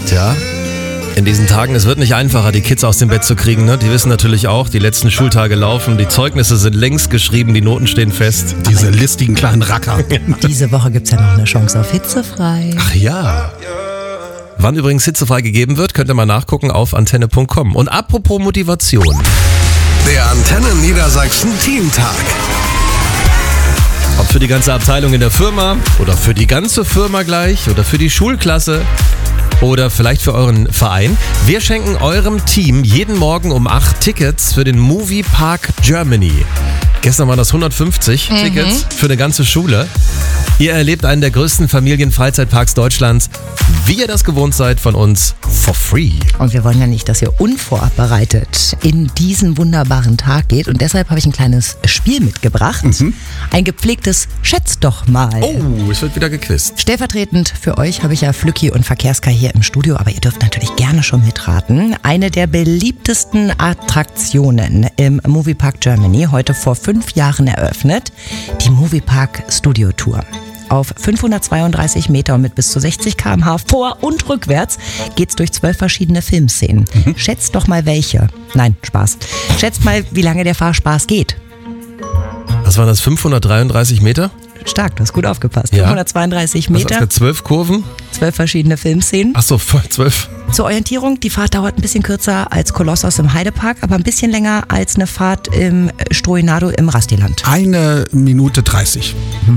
ja. In diesen Tagen, es wird nicht einfacher, die Kids aus dem Bett zu kriegen. Ne? Die wissen natürlich auch, die letzten Schultage laufen, die Zeugnisse sind längst geschrieben, die Noten stehen fest. Diese listigen kleinen Racker. Diese Woche gibt's ja noch eine Chance auf hitzefrei. Ach ja. Wann übrigens hitzefrei gegeben wird, könnt ihr mal nachgucken auf antenne.com. Und apropos Motivation. Der Antenne Niedersachsen Teamtag. Ob für die ganze Abteilung in der Firma oder für die ganze Firma gleich oder für die Schulklasse oder vielleicht für euren Verein. Wir schenken eurem Team jeden Morgen um 8 Tickets für den Movie Park Germany. Gestern waren das 150 Tickets für eine ganze Schule. Ihr erlebt einen der größten Familienfreizeitparks Deutschlands, wie ihr das gewohnt seid von uns, for free. Und wir wollen ja nicht, dass ihr unvorbereitet in diesen wunderbaren Tag geht. Und deshalb habe ich ein kleines Spiel mitgebracht. Ein gepflegtes Schätz doch mal. Oh, es wird wieder gequizt. Stellvertretend für euch habe ich ja Flücki und Verkehrska hier im Studio, aber ihr dürft natürlich gerne schon mitraten. Eine der beliebtesten Attraktionen im Moviepark Germany, heute vor 5 Jahren eröffnet, die Moviepark Studio Tour. Auf 532 Meter und mit bis zu 60 km/h vor- und rückwärts geht's durch 12 verschiedene Filmszenen. Schätzt doch mal welche. Nein, Spaß. Schätzt mal, wie lange der Fahrspaß geht. Was waren das, 533 Meter? Stark, du hast gut aufgepasst. Ja. 532 Meter, Was, 12 Kurven? 12 verschiedene Filmszenen. Achso, 12. Zur Orientierung, die Fahrt dauert ein bisschen kürzer als Kolossos im Heidepark, aber ein bisschen länger als eine Fahrt im Stroinado im Rastiland. 1 Minute 30.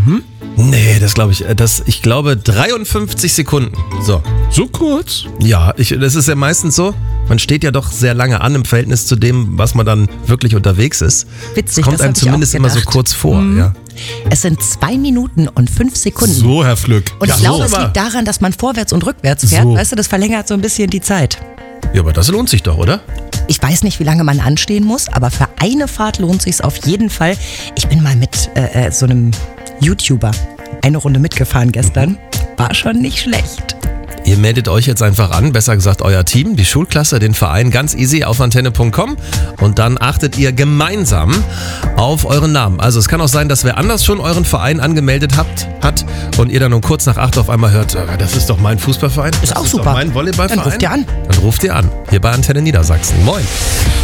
Nee, das glaube ich. Ich glaube 53 Sekunden. So kurz? Ja, das ist ja meistens so. Man steht ja doch sehr lange an im Verhältnis zu dem, was man dann wirklich unterwegs ist. Witzig, das kommt das einem hab ich zumindest auch immer so gedacht. kurz vor. Ja. Es sind 2 Minuten und 5 Sekunden. So, Herr Flück. Und ich Ja, glaube, so. es liegt daran, dass man vorwärts und rückwärts fährt. So. Weißt du, das verlängert so ein bisschen die Zeit. Ja, aber das lohnt sich doch, oder? Ich weiß nicht, wie lange man anstehen muss, aber für eine Fahrt lohnt sich's auf jeden Fall. Ich bin mal mit so einem YouTuber eine Runde mitgefahren gestern. War schon nicht schlecht. Ihr meldet euch jetzt einfach an, besser gesagt euer Team, die Schulklasse, den Verein, ganz easy auf antenne.com und dann achtet ihr gemeinsam auf euren Namen. Also es kann auch sein, dass wer anders schon euren Verein angemeldet hat und ihr dann um kurz nach 8 auf einmal hört, das ist doch mein Fußballverein. Ist auch das super. Ist doch mein Volleyballverein. Dann ruft ihr an. Dann ruft ihr an, hier bei Antenne Niedersachsen. Moin.